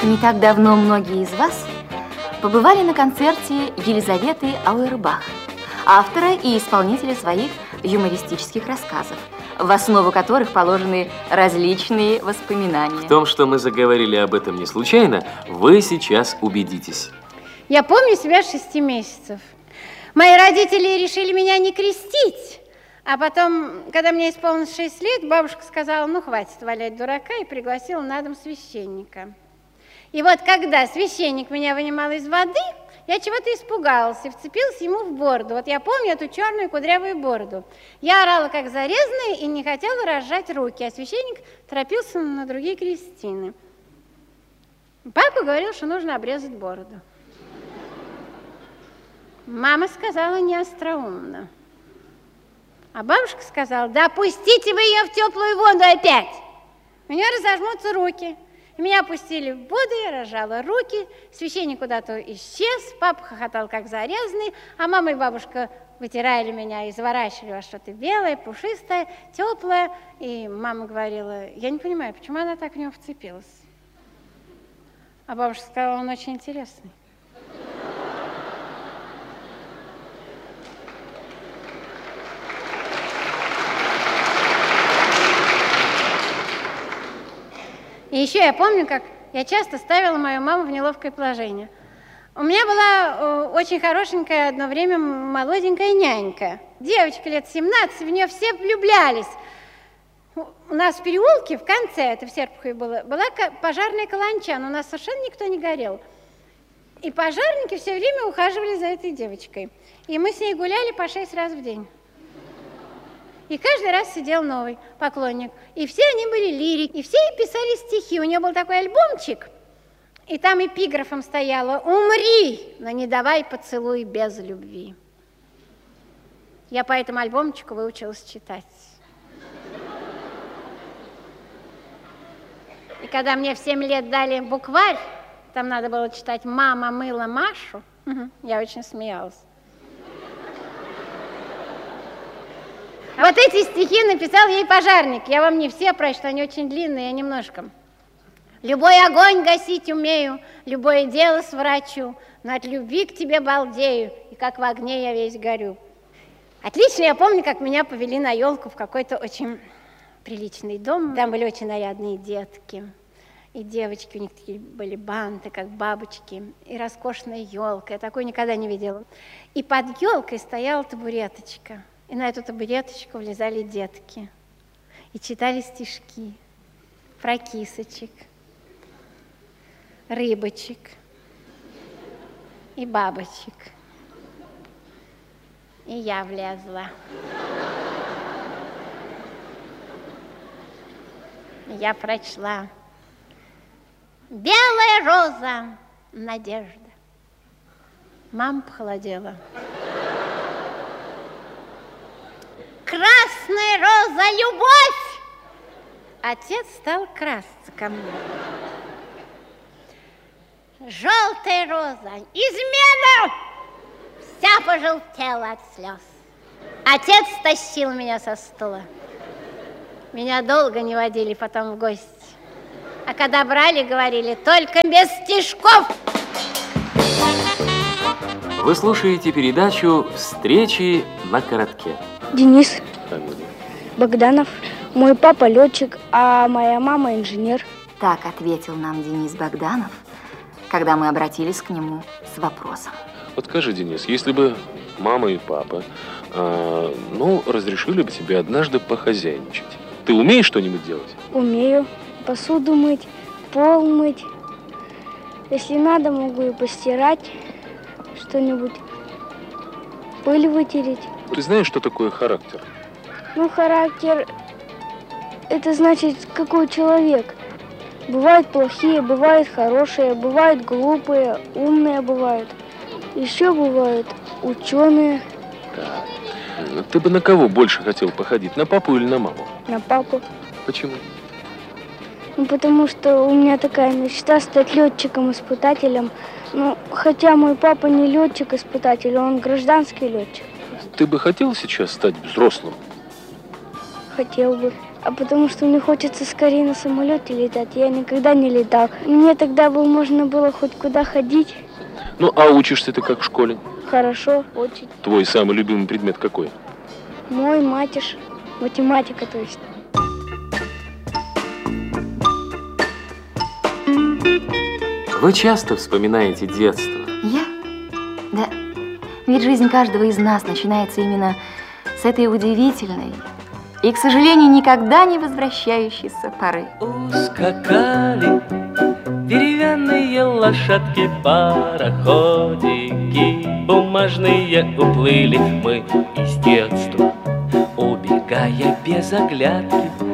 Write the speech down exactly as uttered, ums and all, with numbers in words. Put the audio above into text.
не так давно многие из вас побывали на концерте Елизаветы Ауэрбах, автора и исполнителя своих юмористических рассказов, в основу которых положены различные воспоминания. В том, что мы заговорили об этом не случайно, вы сейчас убедитесь. Я помню себя с шести месяцев. Мои родители решили меня не крестить, а потом, когда мне исполнилось шесть лет, бабушка сказала: ну, хватит валять дурака, и пригласила на дом священника. И вот когда священник меня вынимал из воды, я чего-то испугалась и вцепилась ему в бороду. Вот я помню эту черную кудрявую бороду. Я орала, как зарезанная, и не хотела разжать руки, а священник торопился на другие крестины. Папа говорил, что нужно обрезать бороду. Мама сказала неостроумно. А бабушка сказала: да пустите вы ее в теплую воду опять, у нее разожмутся руки. Меня опустили в воду, я разжала руки, священник куда-то исчез, папа хохотал, как зарезанный, а мама и бабушка вытирали меня и заворачивали во что-то белое, пушистое, теплое. И мама говорила: я не понимаю, почему она так в него вцепилась. А бабушка сказала: он очень интересный. И еще я помню, как я часто ставила мою маму в неловкое положение. У меня была очень хорошенькая, одно время молоденькая нянька. Девочка лет семнадцать, в нее все влюблялись. У нас в переулке, в конце, это в Серпухове было, была пожарная каланча, но у нас совершенно никто не горел. И пожарники все время ухаживали за этой девочкой. И мы с ней гуляли по шесть раз в день. И каждый раз сидел новый поклонник. И все они были лирики, и все писали стихи. У нее был такой альбомчик, и там эпиграфом стояло: умри, но не давай поцелуй без любви. Я по этому альбомчику выучилась читать. И когда мне в семь лет дали букварь, там надо было читать «Мама мыла Машу», я очень смеялась. Вот эти стихи написал ей пожарник. Я вам не все прочту, они очень длинные, я немножко. Любой огонь гасить умею, любое дело сворачу, но от любви к тебе балдею, и как в огне я весь горю. Отлично, я помню, как меня повели на елку в какой-то очень приличный дом. Там были очень нарядные детки, и девочки, у них такие были банты, как бабочки, и роскошная елка. Я такой никогда не видела. И под елкой стояла табуреточка. И на эту табуреточку влезали детки и читали стишки про кисочек, рыбочек и бабочек. И я влезла. Я прочла: белая роза, надежда. Мама похолодела. Красная роза, любовь! Отец стал красться ко мне. Желтая роза, измена! Вся пожелтела от слез. Отец тащил меня со стула. Меня долго не водили потом в гости. А когда брали, говорили: только без стишков. Вы слушаете передачу «Встречи на коротке». Денис. Фамилия. Богданов. Мой папа летчик, а моя мама инженер. Так ответил нам Денис Богданов, когда мы обратились к нему с вопросом. Вот скажи, Денис, если бы мама и папа, э, ну, разрешили бы тебе однажды похозяйничать, ты умеешь что-нибудь делать? Умею. Посуду мыть, пол мыть. Если надо, могу и постирать что-нибудь, пыль вытереть. Ты знаешь, что такое характер? Ну, характер – это значит, какой человек. Бывают плохие, бывают хорошие, бывают глупые, умные бывают. Еще бывают ученые. Да. Ты бы на кого больше хотел походить, на папу или на маму? На папу. Почему? Ну, потому что у меня такая мечта стать летчиком-испытателем. Ну, хотя мой папа не летчик-испытатель, он гражданский летчик. Ты бы хотел сейчас стать взрослым? Хотел бы. А потому что мне хочется скорее на самолете летать. Я никогда не летал. Мне тогда бы можно было хоть куда ходить. Ну, а учишься ты как в школе? Хорошо, очень. Твой самый любимый предмет какой? Мой матиш. Математика, то есть. Вы часто вспоминаете детство? Я? Да. Ведь жизнь каждого из нас начинается именно с этой удивительной и, к сожалению, никогда не возвращающейся поры. Ускакали деревянные лошадки, пароходики бумажные уплыли. Мы из детства, убегая без оглядки,